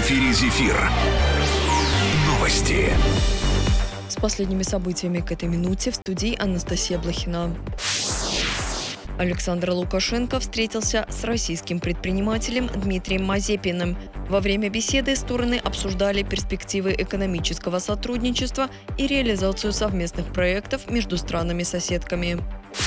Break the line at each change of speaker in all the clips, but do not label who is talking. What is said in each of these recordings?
эфире «Зефир». Новости.
С последними событиями к этой минуте в студии Анастасия Блохина. Александр Лукашенко встретился с российским предпринимателем Дмитрием Мазепиным. Во время беседы стороны обсуждали перспективы экономического сотрудничества и реализацию совместных проектов между странами-соседками.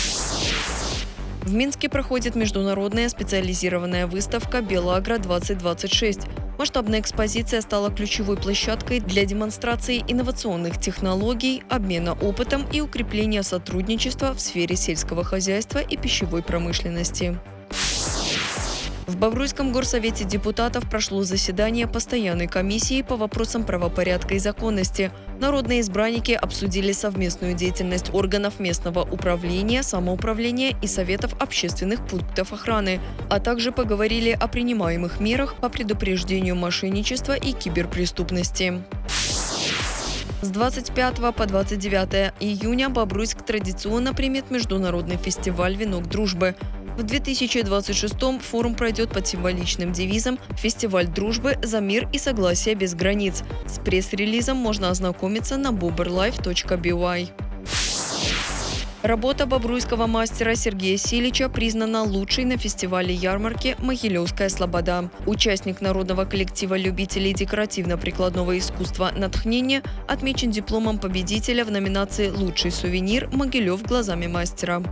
В Минске проходит международная специализированная выставка «Белагро-2026». Масштабная экспозиция стала ключевой площадкой для демонстрации инновационных технологий, обмена опытом и укрепления сотрудничества в сфере сельского хозяйства и пищевой промышленности. В Бобруйском горсовете депутатов прошло заседание постоянной комиссии по вопросам правопорядка и законности. Народные избранники обсудили совместную деятельность органов местного управления, самоуправления и советов общественных пунктов охраны, а также поговорили о принимаемых мерах по предупреждению мошенничества и киберпреступности. С 25 по 29 июня Бобруйск традиционно примет международный фестиваль «Венок дружбы». В 2026-м форум пройдет под символичным девизом «Фестиваль дружбы за мир и согласие без границ». С пресс-релизом можно ознакомиться на boberlife.by. Работа бобруйского мастера Сергея Силича признана лучшей на фестивале ярмарки «Могилевская слобода». Участник народного коллектива любителей декоративно-прикладного искусства «Натхнение» отмечен дипломом победителя в номинации «Лучший сувенир. Могилев глазами мастера».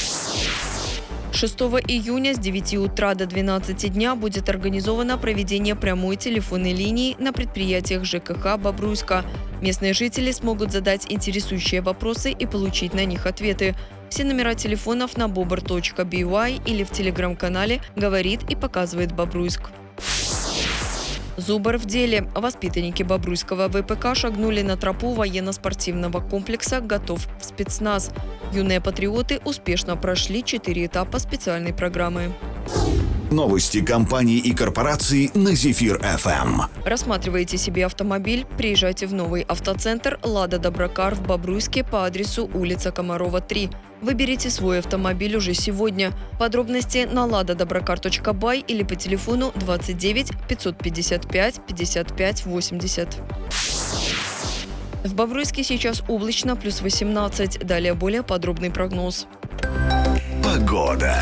6 июня с 9 утра до 12 дня будет организовано проведение прямой телефонной линии на предприятиях ЖКХ Бобруйска. Местные жители смогут задать интересующие вопросы и получить на них ответы. Все номера телефонов на bober.by или в телеграм-канале «Говорит и показывает Бобруйск». Зубр в деле. Воспитанники Бобруйского ВПК шагнули на тропу военно-спортивного комплекса «Готов в спецназ». Юные патриоты успешно прошли 4 этапа специальной программы.
Новости компаний и корпораций на «Зефир-ФМ».
Рассматриваете себе автомобиль? Приезжайте в новый автоцентр «Лада Доброкар» в Бобруйске по адресу улица Комарова, 3. Выберите свой автомобиль уже сегодня. Подробности на ladadobрокар.by или по телефону 29 555 55 80. В Бобруйске сейчас облачно, плюс 18. Далее более подробный прогноз.
Погода.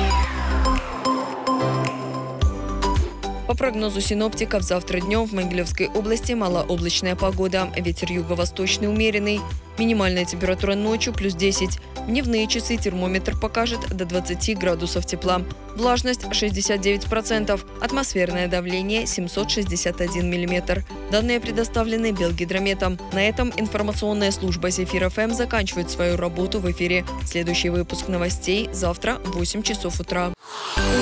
По прогнозу синоптиков, завтра днем в Могилевской области малооблачная погода. Ветер юго-восточный умеренный. Минимальная температура ночью плюс 10. В дневные часы термометр покажет до 20 градусов тепла. Влажность 69%. Атмосферное давление 761 миллиметр. Данные предоставлены Белгидрометом. На этом информационная служба «Зефир-ФМ» заканчивает свою работу в эфире. Следующий выпуск новостей завтра в 8 часов утра.